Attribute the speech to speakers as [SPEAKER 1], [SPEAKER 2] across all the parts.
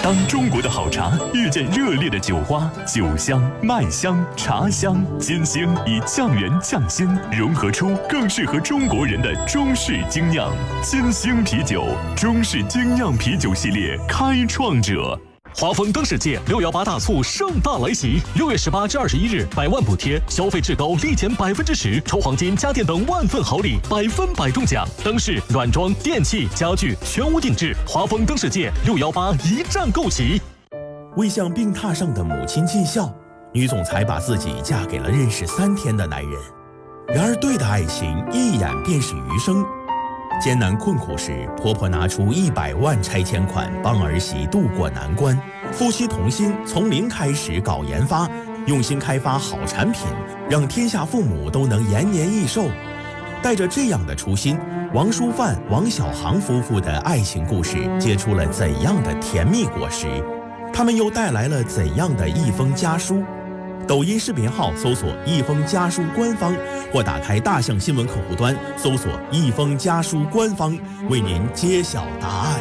[SPEAKER 1] 当中国的好茶遇见热烈的酒花，酒香、麦香、茶香，金星以匠人匠心，融合出更适合中国人的中式精酿。金星啤酒，中式精酿啤酒系列开创者。
[SPEAKER 2] 华丰灯世界618大促盛大来袭，6月18至21日，100万补贴，消费至高立减10%，抽黄金、家电等万份好礼，100%中奖。灯饰、软装、电器、家具全屋定制，华丰灯世界618一站购齐。
[SPEAKER 3] 为向病榻上的母亲尽孝，女总裁把自己嫁给了认识3天的男人。然而，对的爱情一眼便是余生。艰难困苦时，婆婆拿出100万拆迁款帮儿媳渡过难关。夫妻同心，从零开始搞研发，用心开发好产品，让天下父母都能延年益寿。带着这样的初心，王淑范、王小航夫妇的爱情故事结出了怎样的甜蜜果实？他们又带来了怎样的一封家书？抖音视频号搜索“一封家书官方”，或打开大象新闻客户端搜索“一封家书官方”，为您揭晓答案。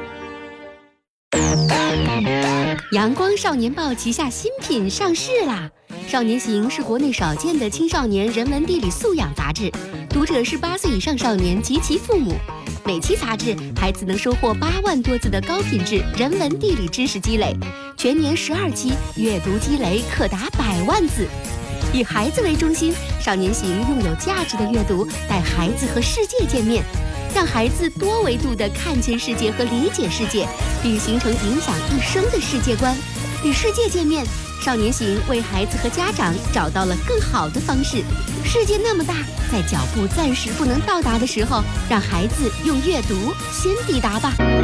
[SPEAKER 4] 阳光少年报旗下新品上市啦！少年行是国内少见的青少年人文地理素养杂志，读者是8岁以上少年及其父母。每期杂志，孩子能收获8万多字的高品质人文地理知识积累，全年12期，阅读积累可达100万字。以孩子为中心，少年行用有价值的阅读带孩子和世界见面，让孩子多维度地看见世界和理解世界，并形成影响一生的世界观。与世界见面，少年行为孩子和家长找到了更好的方式。世界那么大，在脚步暂时不能到达的时候，让孩子用阅读先抵达吧。